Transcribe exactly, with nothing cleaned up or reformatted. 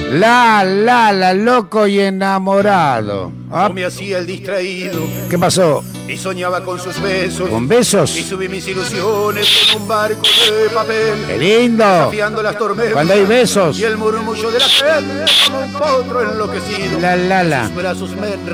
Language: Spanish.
La, la, la, loco y enamorado. Ah. Yo me hacía el distraído. ¿Qué pasó? Y soñaba con sus besos. ¿Con besos? Y subí mis ilusiones con un barco de papel. ¡Qué lindo! Desafiando las tormentas. Cuando hay besos. Y el murmullo de la gente como un potro enloquecido. La, la, la. Sus brazos me